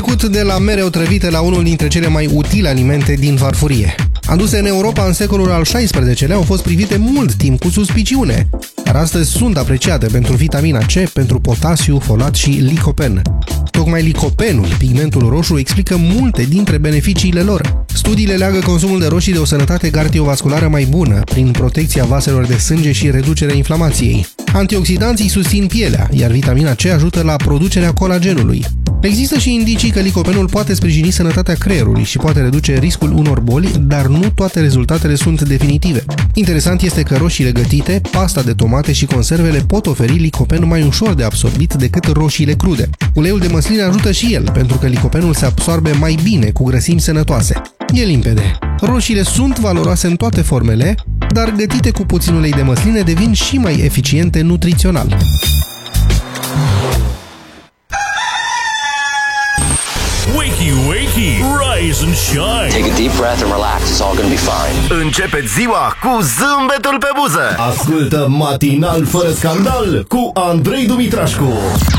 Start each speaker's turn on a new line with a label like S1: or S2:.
S1: De la mere otrăvite la unul dintre cele mai utile alimente din farfurie. Aduse în Europa în secolul al XVI-lea, au fost privite mult timp cu suspiciune, dar astăzi sunt apreciate pentru vitamina C, pentru potasiu, folat și licopen. Tocmai licopenul, pigmentul roșu, explică multe dintre beneficiile lor. Studiile leagă consumul de roșii de o sănătate cardiovasculară mai bună, prin protecția vaselor de sânge și reducerea inflamației. Antioxidanții susțin pielea, iar vitamina C ajută la producerea colagenului. Există și indicii că licopenul poate sprijini sănătatea creierului și poate reduce riscul unor boli, dar nu toate rezultatele sunt definitive. Interesant este că roșiile gătite, pasta de tomate și conservele pot oferi licopen mai ușor de absorbit decât roșiile crude. Uleiul de măsline ajută și el, pentru că licopenul se absorbe mai bine cu grăsimi sănătoase. E limpede. Roșiile sunt valoroase în toate formele, dar gătite cu puțin ulei de măsline devin și mai eficiente nutrițional.
S2: Wakey, wakey, rise and shine.
S3: Take a deep breath and relax. It's all gonna be fine.
S4: Începeți ziua cu zâmbetul pe buză.
S5: Ascultă Matinal fără scandal cu Andrei Dumitrașcu.